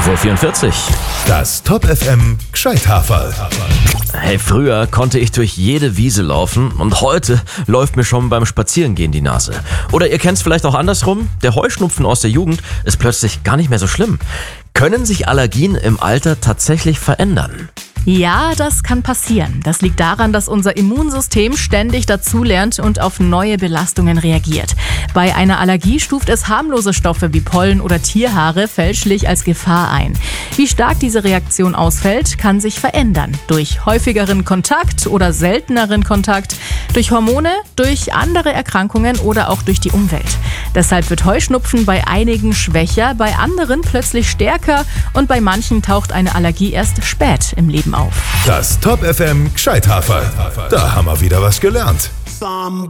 5:44 Uhr. Das Top FM Gscheithaferl. Hey, früher konnte ich durch jede Wiese laufen und heute läuft mir schon beim Spazierengehen die Nase. Oder ihr kennt es vielleicht auch andersrum, der Heuschnupfen aus der Jugend ist plötzlich gar nicht mehr so schlimm. Können sich Allergien im Alter tatsächlich verändern? Ja, das kann passieren. Das liegt daran, dass unser Immunsystem ständig dazulernt und auf neue Belastungen reagiert. Bei einer Allergie stuft es harmlose Stoffe wie Pollen oder Tierhaare fälschlich als Gefahr ein. Wie stark diese Reaktion ausfällt, kann sich verändern. Durch häufigeren Kontakt oder selteneren Kontakt, durch Hormone, durch andere Erkrankungen oder auch durch die Umwelt. Deshalb wird Heuschnupfen bei einigen schwächer, bei anderen plötzlich stärker und bei manchen taucht eine Allergie erst spät im Leben auf. Das Top FM Gscheithaferl. Da haben wir wieder was gelernt.